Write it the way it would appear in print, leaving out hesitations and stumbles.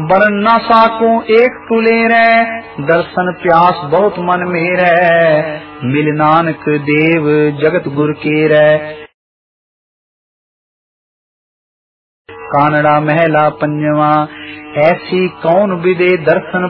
बरन ना साको एक तुले रे, दर्शन प्यास बहुत मन मेरे, मिल नानक देव जगत गुर के रे। कानड़ा महला पंजवा, ऐसी कौन विदे दर्शन